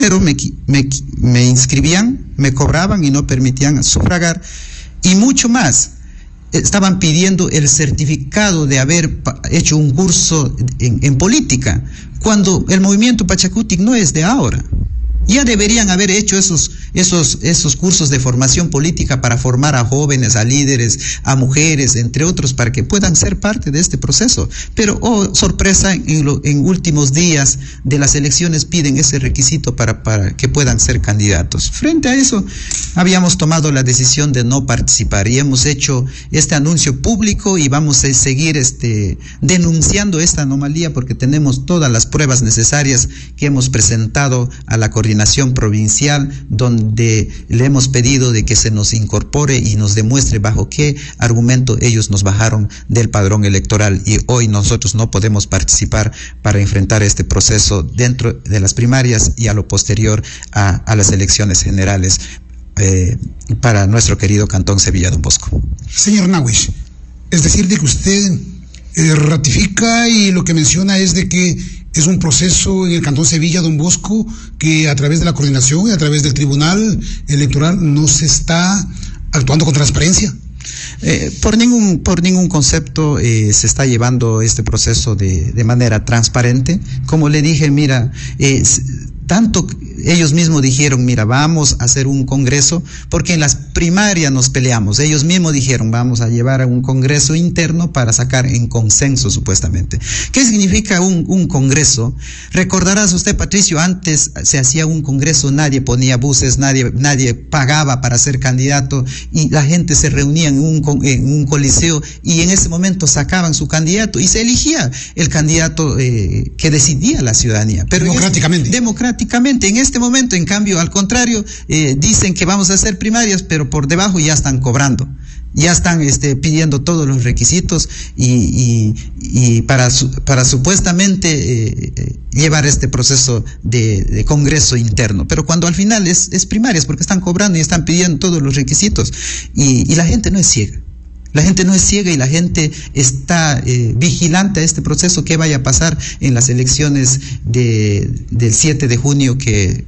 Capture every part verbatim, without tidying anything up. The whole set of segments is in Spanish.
Pero me, me, me inscribían, me cobraban y no permitían sufragar. Y mucho más, estaban pidiendo el certificado de haber hecho un curso en, en política, cuando el movimiento Pachakutik no es de ahora. Ya deberían haber hecho esos, esos, esos cursos de formación política para formar a jóvenes, a líderes, a mujeres, entre otros, para que puedan ser parte de este proceso. Pero, oh, sorpresa, en, lo, en últimos días de las elecciones piden ese requisito para, para que puedan ser candidatos. Frente a eso, habíamos tomado la decisión de no participar y hemos hecho este anuncio público y vamos a seguir este, denunciando esta anomalía porque tenemos todas las pruebas necesarias que hemos presentado a la coordinación provincial, donde le hemos pedido de que se nos incorpore y nos demuestre bajo qué argumento ellos nos bajaron del padrón electoral, y hoy nosotros no podemos participar para enfrentar este proceso dentro de las primarias y a lo posterior a, a las elecciones generales eh, para nuestro querido Cantón Sevilla Don Bosco. Señor Nawish, es decir, de que usted eh, ratifica y lo que menciona es de que es un proceso en el Cantón Sevilla Don Bosco que a través de la coordinación y a través del Tribunal Electoral no se está actuando con transparencia. Eh, por ningún por ningún concepto eh, se está llevando este proceso de, de manera transparente. Como le dije, mira, eh, tanto ellos mismos dijeron, mira, vamos a hacer un congreso, porque en las primarias nos peleamos. Ellos mismos dijeron, vamos a llevar a un congreso interno para sacar en consenso, supuestamente. ¿Qué significa un, un congreso? Recordarás usted, Patricio, antes se hacía un congreso, nadie ponía buses, nadie, nadie pagaba para ser candidato, y la gente se reunía en un, en un coliseo, y en ese momento sacaban su candidato, y se elegía el candidato eh, que decidía la ciudadanía. Pero democráticamente. Es, democráticamente. En este momento, en cambio, al contrario, eh, dicen que vamos a hacer primarias, pero por debajo ya están cobrando, ya están este, pidiendo todos los requisitos y, y, y para, su, para supuestamente eh, llevar este proceso de, de congreso interno. Pero cuando al final es, es primarias, porque están cobrando y están pidiendo todos los requisitos, y, y la gente no es ciega. La gente no es ciega y la gente está eh, vigilante a este proceso que vaya a pasar en las elecciones de, del siete de junio, que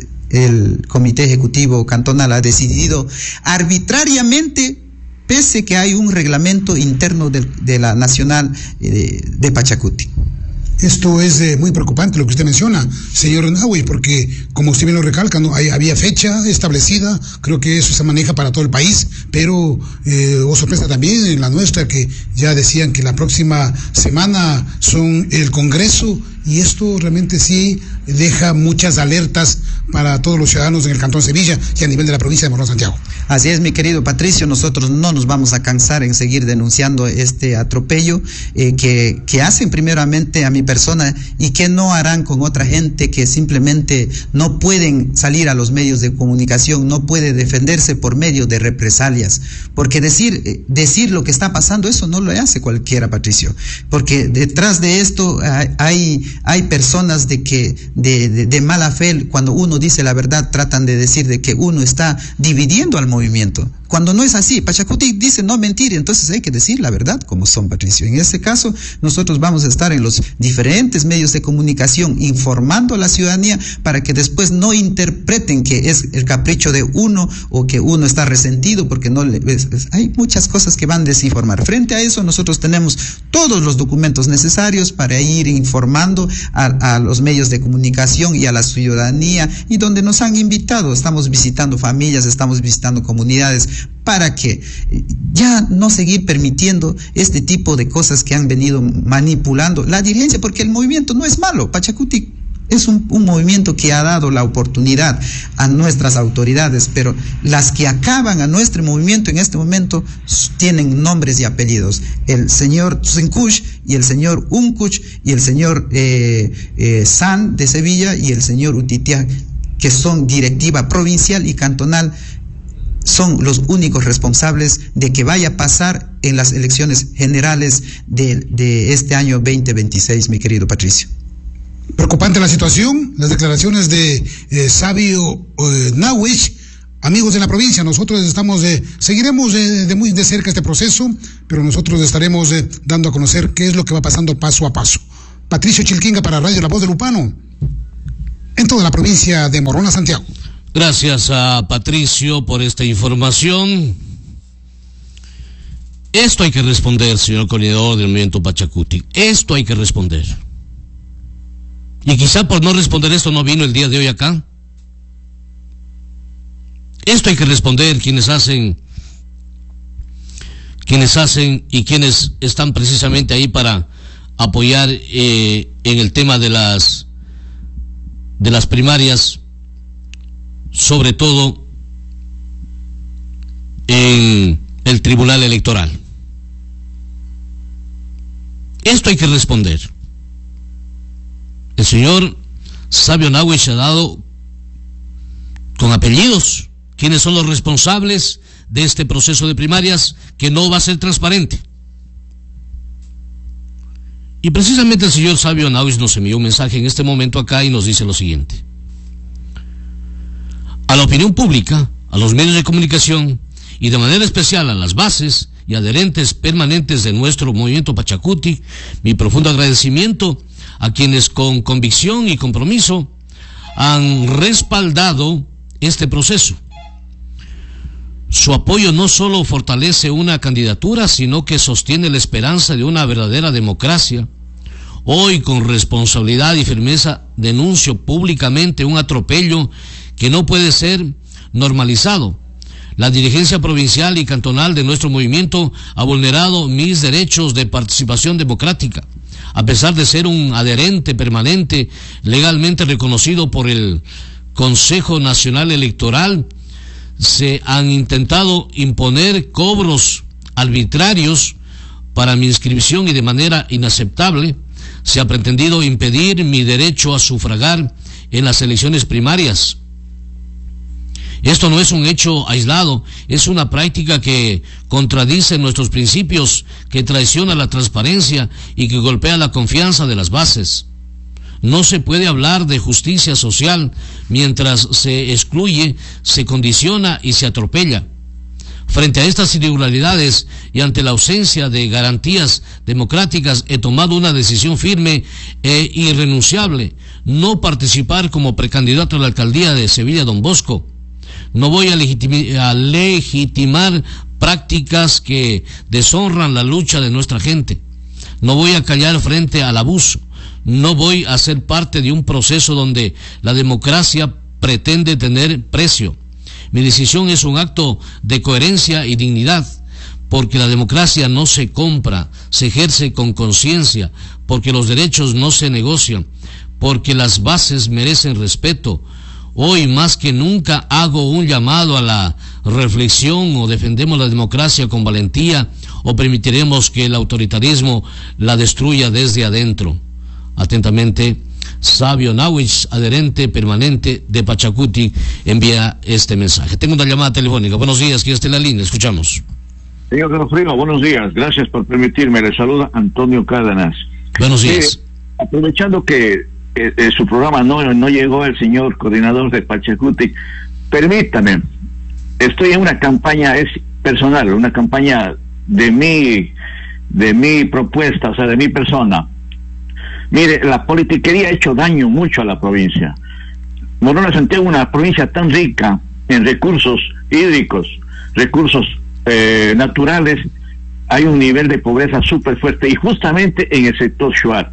el Comité Ejecutivo Cantonal ha decidido arbitrariamente, pese que hay un reglamento interno de, de la Nacional eh, de Pachakutik. Esto es eh, muy preocupante lo que usted menciona, señor Nawish, porque como usted bien lo recalca, no hay, había fecha establecida, creo que eso se maneja para todo el país, pero eh, oh sorpresa también en la nuestra, que ya decían que la próxima semana son el Congreso, y esto realmente sí deja muchas alertas para todos los ciudadanos en el Cantón Sevilla y a nivel de la provincia de Morón Santiago. Así es, mi querido Patricio, nosotros no nos vamos a cansar en seguir denunciando este atropello eh, que, que hacen primeramente a mi persona y que no harán con otra gente que simplemente no pueden salir a los medios de comunicación, no puede defenderse por medio de represalias, porque decir, eh, decir lo que está pasando, eso no lo hace cualquiera, Patricio, porque detrás de esto hay, hay Hay personas de que de, de, de mala fe, cuando uno dice la verdad, tratan de decir de que uno está dividiendo al movimiento, cuando no es así. Pachakutik dice no mentir, entonces hay que decir la verdad como son, Patricio. En este caso, nosotros vamos a estar en los diferentes medios de comunicación informando a la ciudadanía para que después no interpreten que es el capricho de uno o que uno está resentido porque no le... Es, es, hay muchas cosas que van a desinformar. Frente a eso, nosotros tenemos todos los documentos necesarios para ir informando a, a los medios de comunicación y a la ciudadanía, y donde nos han invitado, estamos visitando familias, estamos visitando comunidades, para que ya no seguir permitiendo este tipo de cosas que han venido manipulando la dirigencia, porque el movimiento no es malo. Pachakutik es un, un movimiento que ha dado la oportunidad a nuestras autoridades, pero las que acaban a nuestro movimiento en este momento tienen nombres y apellidos: el señor Tsenkush y el señor Unkuch y el señor eh, eh, San de Sevilla y el señor Utitia, que son directiva provincial y cantonal, son los únicos responsables de que vaya a pasar en las elecciones generales de, de este año veinte veintiséis, mi querido Patricio. Preocupante la situación, las declaraciones de eh, Sabio eh, Nawish. Amigos de la provincia, nosotros estamos eh, seguiremos eh, de muy de cerca este proceso, pero nosotros estaremos eh, dando a conocer qué es lo que va pasando paso a paso. Patricio Chilquinga para Radio La Voz de Lupano. en toda la provincia de Morona, Santiago. Gracias a Patricio por esta información. Esto hay que responder, señor coordinador del movimiento Pachacuti. Esto hay que responder. Y quizá por no responder esto no vino el día de hoy acá. Esto hay que responder quienes hacen, quienes hacen y quienes están precisamente ahí para apoyar eh, en el tema de las de las primarias, sobre todo en el Tribunal Electoral. Esto hay que responder. El señor Sabio Nahue ha dado con apellidos quiénes son los responsables de este proceso de primarias que no va a ser transparente. Y precisamente el señor Sabio Nahue nos envió un mensaje en este momento acá y nos dice lo siguiente: a la opinión pública, a los medios de comunicación y de manera especial a las bases y adherentes permanentes de nuestro movimiento Pachacuti, mi profundo agradecimiento a quienes con convicción y compromiso han respaldado este proceso. Su apoyo no solo fortalece una candidatura, sino que sostiene la esperanza de una verdadera democracia. Hoy, con responsabilidad y firmeza, denuncio públicamente un atropello que no puede ser normalizado. La dirigencia provincial y cantonal de nuestro movimiento ha vulnerado mis derechos de participación democrática. A pesar de ser un adherente permanente legalmente reconocido por el Consejo Nacional Electoral, se han intentado imponer cobros arbitrarios para mi inscripción y de manera inaceptable se ha pretendido impedir mi derecho a sufragar en las elecciones primarias. Esto no es un hecho aislado, es una práctica que contradice nuestros principios, que traiciona la transparencia y que golpea la confianza de las bases. No se puede hablar de justicia social mientras se excluye, se condiciona y se atropella. Frente a estas irregularidades y ante la ausencia de garantías democráticas, he tomado una decisión firme e irrenunciable: no participar como precandidato a la alcaldía de Sevilla Don Bosco. No voy a, legitim- a legitimar prácticas que deshonran la lucha de nuestra gente. No voy a callar frente al abuso. No voy a ser parte de un proceso donde la democracia pretende tener precio. Mi decisión es un acto de coherencia y dignidad, porque la democracia no se compra, se ejerce con conciencia, porque los derechos no se negocian, porque las bases merecen respeto. Hoy más que nunca hago un llamado a la reflexión: o defendemos la democracia con valentía o permitiremos que el autoritarismo la destruya desde adentro. Atentamente, Sabio Nahue, adherente permanente de Pachacuti, envía este mensaje. Tengo una llamada telefónica. Buenos días, ¿quién está en la línea? Escuchamos. Señor Donofrio, buenos días. Gracias por permitirme. Le saluda Antonio Cárdenas. Buenos días. Eh, aprovechando que eh, eh, su programa no, no llegó el señor coordinador de Pachacuti, permítame, estoy en una campaña, es personal, una campaña de mi, de mi propuesta, o sea, de mi persona. Mire, la politiquería ha hecho daño mucho a la provincia. Morona Santiago, una provincia tan rica en recursos hídricos, recursos eh, naturales, hay un nivel de pobreza súper fuerte, y justamente en el sector Shuar.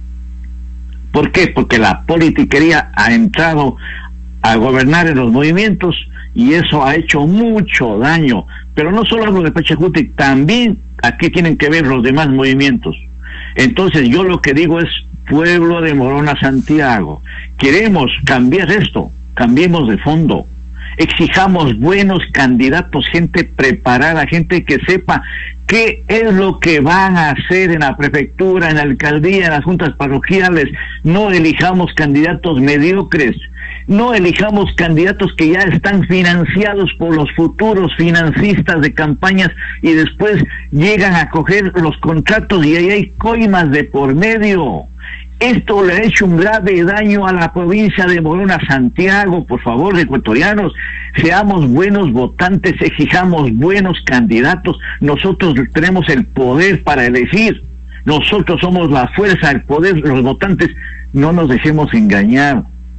¿Por qué? Porque la politiquería ha entrado a gobernar en los movimientos y eso ha hecho mucho daño. Pero no solo hablo de Pachacuti, también aquí tienen que ver los demás movimientos. Entonces yo lo que digo es: pueblo de Morona Santiago, queremos cambiar esto, cambiemos de fondo, exijamos buenos candidatos, gente preparada, gente que sepa qué es lo que van a hacer en la prefectura, en la alcaldía, en las juntas parroquiales. No elijamos candidatos mediocres, no elijamos candidatos que ya están financiados por los futuros financistas de campañas y después llegan a coger los contratos y ahí hay coimas de por medio. Esto le ha hecho un grave daño a la provincia de Morona Santiago. Por favor, ecuatorianos, seamos buenos votantes, exijamos buenos candidatos. Nosotros tenemos el poder para elegir. Nosotros somos la fuerza, el poder, los votantes. No nos dejemos engañar.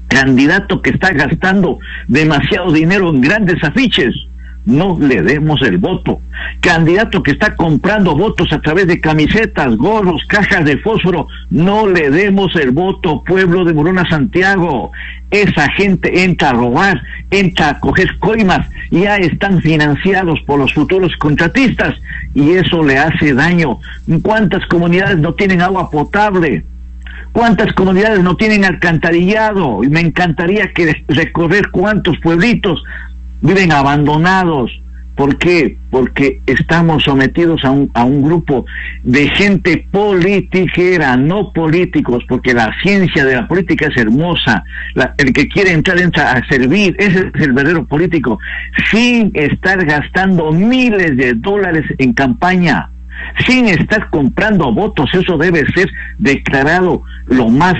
Candidato que está gastando demasiado dinero en grandes afiches, no le demos el voto. Candidato que está comprando votos a través de camisetas, gorros, cajas de fósforo, no le demos el voto, pueblo de Morona Santiago. Esa gente entra a robar, entra a coger coimas, ya están financiados por los futuros contratistas y eso le hace daño. ¿Cuántas comunidades no tienen agua potable? ¿Cuántas comunidades no tienen alcantarillado? Y me encantaría que recorrer cuántos pueblitos viven abandonados. ¿Por qué? Porque estamos sometidos a un, a un grupo de gente politiquera, no políticos, porque la ciencia de la política es hermosa. La, el que quiere entrar, entra a servir. Ese es el verdadero político, sin estar gastando miles de dólares en campaña, sin estar comprando votos. Eso debe ser declarado lo más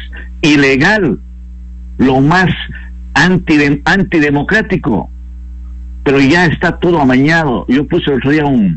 ilegal, lo más antidem- antidemocrático. Pero ya está todo amañado. Yo puse el otro día un,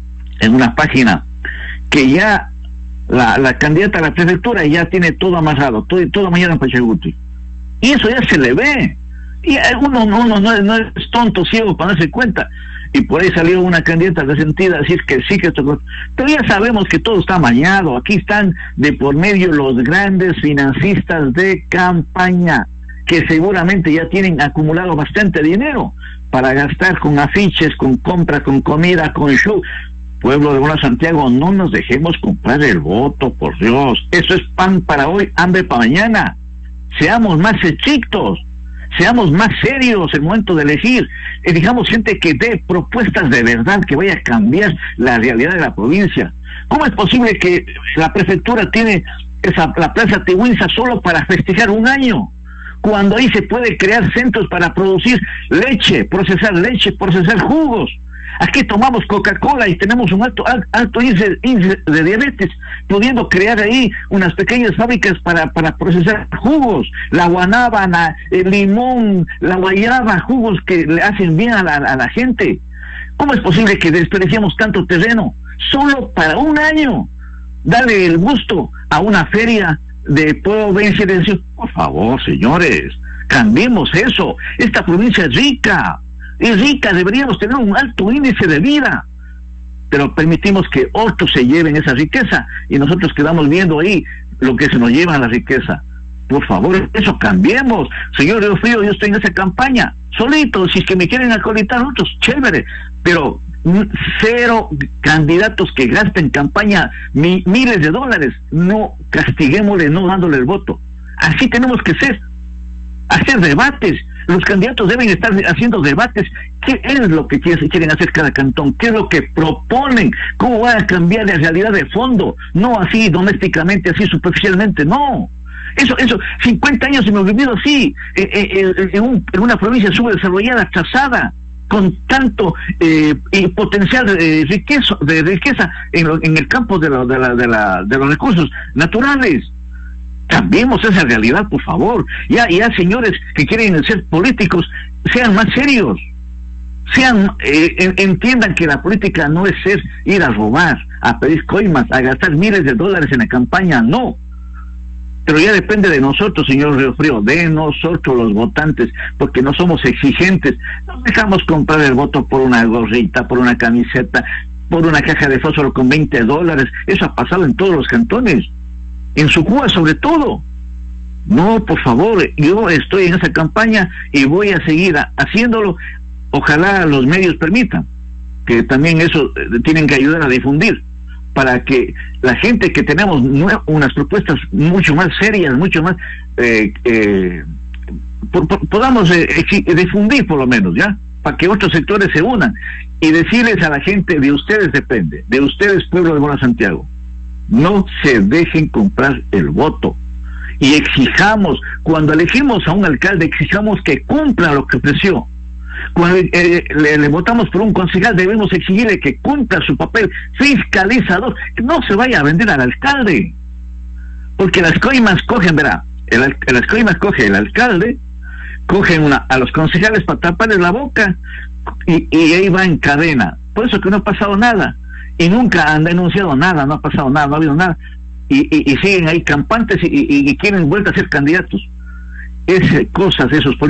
en una página que ya la, la candidata a la prefectura ya tiene todo amarrado, todo, todo amañado en Pachacuti. Y eso ya se le ve. Y uno, uno no, no es tonto, ciego para darse cuenta. Y por ahí salió una candidata resentida a decir que sí, que esto... Pero ya sabemos que todo está amañado. Aquí están de por medio los grandes financistas de campaña, que seguramente ya tienen acumulado bastante dinero para gastar con afiches, con compras, con comida, con show. Pueblo de Morona Santiago, no nos dejemos comprar el voto, por Dios. Eso es pan para hoy, hambre para mañana. Seamos más estrictos, seamos más serios en el momento de elegir. Elijamos gente que dé propuestas de verdad, que vaya a cambiar la realidad de la provincia. ¿Cómo es posible que la prefectura tiene esa, la Plaza Tehuinza solo para festejar un año, cuando ahí se puede crear centros para producir leche, procesar leche, procesar jugos? Aquí tomamos Coca-Cola y tenemos un alto alto índice, índice de diabetes, pudiendo crear ahí unas pequeñas fábricas para, para procesar jugos, la guanábana, el limón, la guayaba, jugos que le hacen bien a la, a la gente. ¿Cómo es posible que desperdiciamos tanto terreno solo para un año? Dale el gusto a una feria de provincia de decir, por favor, señores, cambiemos eso. Esta provincia es rica, es rica, deberíamos tener un alto índice de vida, pero permitimos que otros se lleven esa riqueza y nosotros quedamos viendo ahí lo que se nos lleva a la riqueza. Por favor, eso cambiemos. Señor Río Frío, yo estoy en esa campaña solito, si es que me quieren acolitar otros, chévere, pero cero candidatos que gasten campaña mi, miles de dólares. No castiguémosle, no dándole el voto. Así tenemos que ser, hacer debates. Los candidatos deben estar haciendo debates. ¿Qué es lo que quieren hacer cada cantón? ¿Qué es lo que proponen? ¿Cómo van a cambiar la realidad de fondo? No así domésticamente, así superficialmente, no. Eso, eso, cincuenta años hemos vivido así, eh, eh, en, un, en una provincia subdesarrollada, atrasada, con tanto eh, y potencial de riqueza, de riqueza en, lo, en el campo de, lo, de, la, de, la, de los recursos naturales. Cambiemos esa realidad, por favor. Ya, ya señores que quieren ser políticos, sean más serios, sean eh, en, entiendan que la política no es ser ir a robar, a pedir coimas, a gastar miles de dólares en la campaña, no. Pero ya depende de nosotros, señor Río Frío, de nosotros los votantes, porque no somos exigentes. Nos dejamos comprar el voto por una gorrita, por una camiseta, por una caja de fósforo con veinte dólares. Eso ha pasado en todos los cantones, en Sucúa sobre todo. No, por favor, yo estoy en esa campaña y voy a seguir a, haciéndolo. Ojalá los medios permitan, que también eso eh, tienen que ayudar a difundir, para que la gente que tenemos unas propuestas mucho más serias, mucho más eh, eh, por, por, podamos eh, difundir por lo menos, ya, para que otros sectores se unan y decirles a la gente, de ustedes depende, de ustedes, pueblo de Morona Santiago, no se dejen comprar el voto y exijamos, cuando elegimos a un alcalde, exijamos que cumpla lo que ofreció. Cuando eh, le, le votamos por un concejal, debemos exigirle que cumpla su papel fiscalizador, que no se vaya a vender al alcalde, porque las coimas cogen, verá, el, el, las coimas coge el alcalde, cogen una, a los concejales para taparles la boca y, y ahí va en cadena. Por eso que no ha pasado nada y nunca han denunciado nada, no ha pasado nada, no ha habido nada y, y, y siguen ahí campantes y, y, y quieren vuelta a ser candidatos. esas cosas, esos políticos